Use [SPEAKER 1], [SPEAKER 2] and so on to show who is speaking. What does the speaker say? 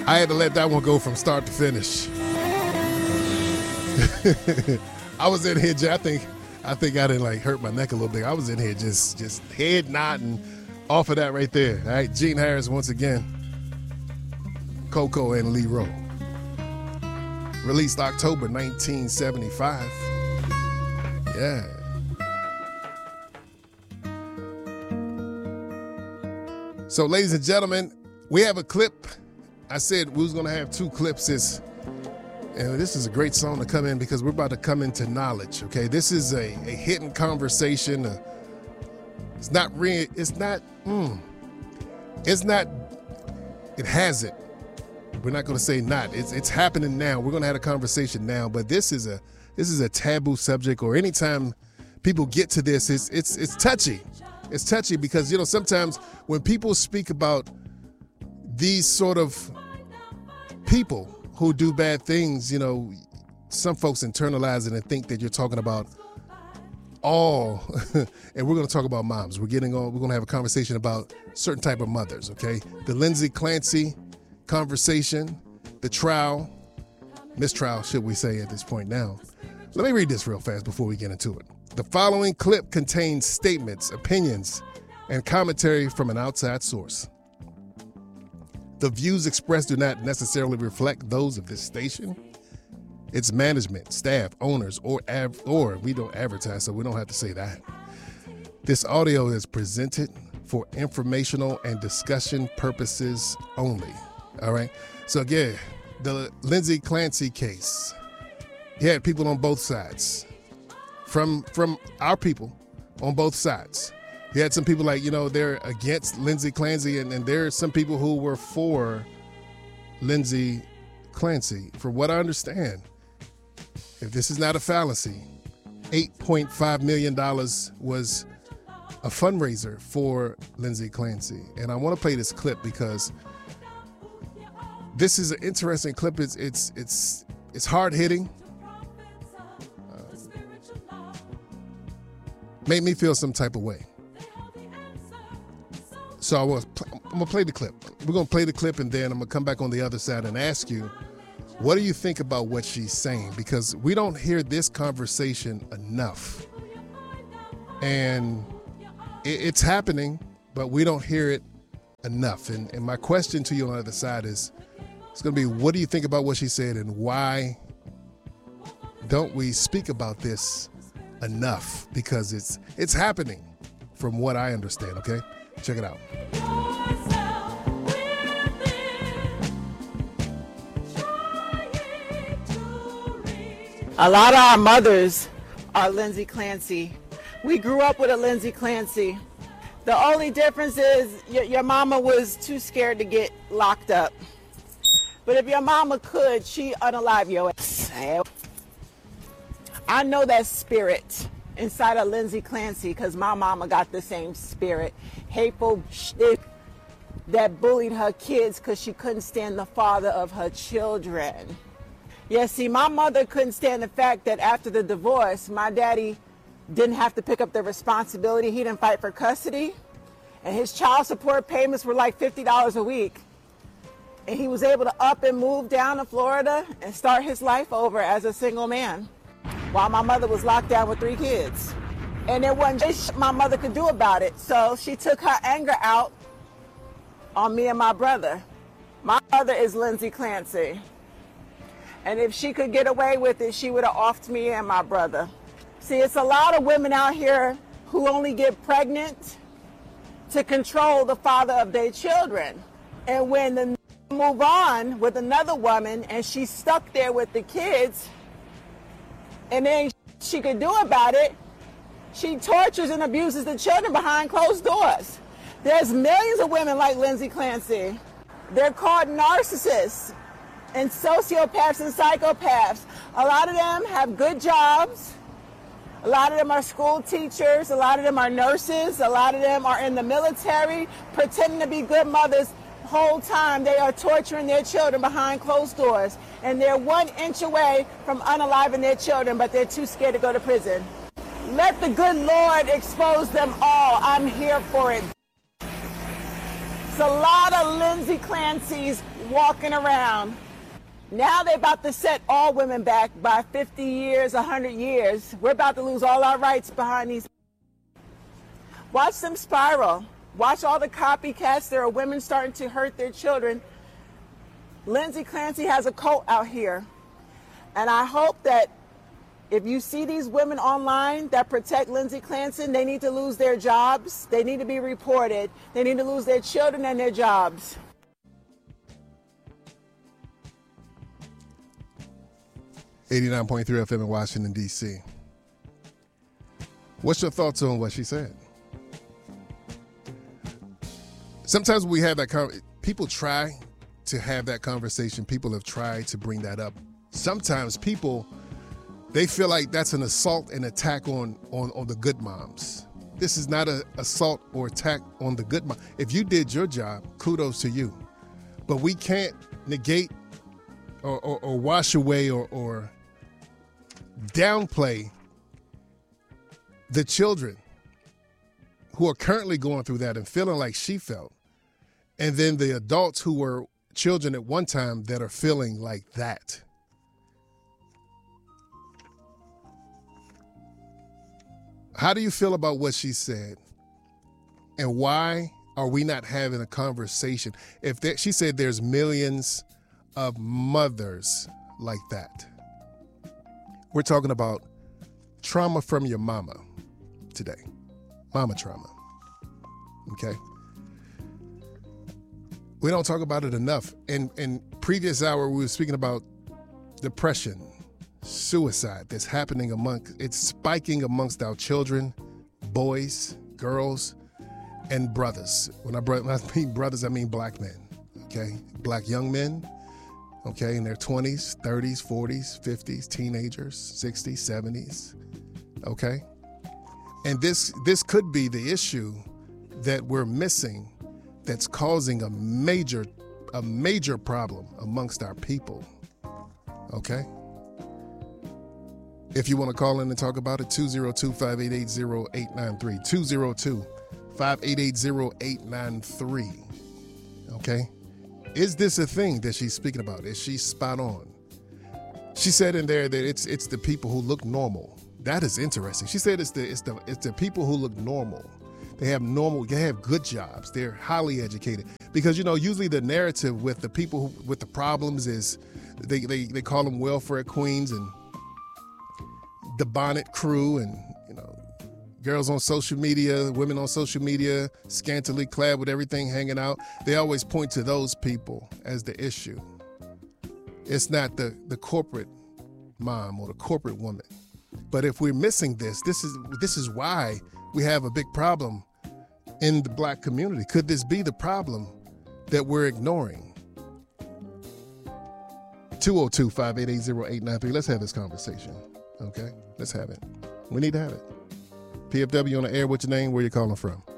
[SPEAKER 1] I had to let that one go from start to finish. I was in here, I think I didn't like hurt my neck a little bit. I was in here just head nodding off of that right there. All right, Gene Harris once again. Coco and Lee Rowe. Released October 1975. Yeah. So, ladies and gentlemen, we have a clip. I said we was going to have two clips. And this is a great song to come in because we're about to come into knowledge, okay? This is a hidden conversation. It hasn't. We're not going to say not. It's happening now. We're going to have a conversation now, but this is a taboo subject, or anytime people get to this, it's touchy. It's touchy because, you know, sometimes when people speak about these sort of people who do bad things, you know, some folks internalize it and think that you're talking about all, and we're going to talk about moms. We're going to have a conversation about certain type of mothers, okay? The Lindsay Clancy conversation, the trial, mistrial, should we say at this point now. Let me read this real fast before we get into it. The following clip contains statements, opinions, and commentary from an outside source. The views expressed do not necessarily reflect those of this station, its management, staff, owners, or we don't advertise, so we don't have to say that. This audio is presented for informational and discussion purposes only. All right? So again, the Lindsay Clancy case, you had people on both sides. From our people on both sides. You had some people like, you know, they're against Lindsay Clancy, and there are some people who were for Lindsay Clancy. From what I understand, if this is not a fallacy, $8.5 million was a fundraiser for Lindsay Clancy. And I want to play this clip because this is an interesting clip. It's hard-hitting. Made me feel some type of way. So I'm going to play the clip. We're going to play the clip, and then I'm going to come back on the other side and ask you, what do you think about what she's saying? Because we don't hear this conversation enough. And it's happening, but we don't hear it enough. And my question to you on the other side is, it's going to be, what do you think about what she said, and why don't we speak about this enough? Because it's happening from what I understand, okay? Check it out.
[SPEAKER 2] A lot of our mothers are Lindsay Clancy. We grew up with a Lindsay Clancy. The only difference is your mama was too scared to get locked up. But if your mama could, she'd unalive your ass. I know that spirit inside of Lindsay Clancy because my mama got the same spirit. Hateful shit that bullied her kids because she couldn't stand the father of her children. Yeah, see, my mother couldn't stand the fact that after the divorce, my daddy didn't have to pick up the responsibility. He didn't fight for custody. And his child support payments were like $50 a week. And he was able to up and move down to Florida and start his life over as a single man, while my mother was locked down with 3 kids. And there wasn't just my mother could do about it. So she took her anger out on me and my brother. My mother is Lindsay Clancy. And if she could get away with it, she would have offed me and my brother. See, it's a lot of women out here who only get pregnant to control the father of their children. And when they move on with another woman and she's stuck there with the kids, and then she could do about it, she tortures and abuses the children behind closed doors. There's millions of women like Lindsay Clancy. They're called narcissists and sociopaths and psychopaths. A lot of them have good jobs. A lot of them are school teachers. A lot of them are nurses. A lot of them are in the military, pretending to be good mothers. The whole time they are torturing their children behind closed doors. And they're 1 inch away from unaliving their children, but they're too scared to go to prison. Let the good Lord expose them all. I'm here for it. It's a lot of Lindsay Clancy's walking around. Now they're about to set all women back by 50 years, 100 years. We're about to lose all our rights behind these. Watch them spiral. Watch all the copycats. There are women starting to hurt their children. Lindsay Clancy has a cult out here. And I hope that if you see these women online that protect Lindsay Clancy, they need to lose their jobs. They need to be reported. They need to lose their children and their jobs.
[SPEAKER 1] .3 FM in Washington, D.C. What's your thoughts on what she said? Sometimes we have that people try to have that conversation. People have tried to bring that up. Sometimes people, they feel like that's an assault and attack on the good moms. This is not an assault or attack on the good mom. If you did your job, kudos to you. But we can't negate or wash away or downplay the children who are currently going through that and feeling like she felt. And then the adults who were children at one time that are feeling like that. How do you feel about what she said? And why are we not having a conversation? She said there's millions of mothers like that. We're talking about trauma from your mama today. Mama trauma. Okay? We don't talk about it enough. In previous hour, we were speaking about depression, suicide that's happening it's spiking amongst our children, boys, girls, and brothers. When I mean brothers, I mean black men, okay? Black young men, okay, in their 20s, 30s, 40s, 50s, teenagers, 60s, 70s, okay? And this could be the issue that we're missing that's causing a major problem amongst our people, okay? If you want to call in and talk about it, 202-588-0893, 202-588-0893, okay? Is this a thing that she's speaking about? Is she spot on? She said in there that it's the people who look normal. That is interesting. She said it's the people who look normal. They have good jobs. They're highly educated. Because, usually the narrative with the people with the problems is they call them welfare queens and the bonnet crew and, girls on social media, women on social media, scantily clad with everything hanging out. They always point to those people as the issue. It's not the corporate mom or the corporate woman. But if we're missing this is why we have a big problem in the black community. Could this be the problem that we're ignoring? 202-588-0893. Let's have this conversation. Okay? Let's have it. We need to have it. PFW on the air. What's your name? Where you calling from?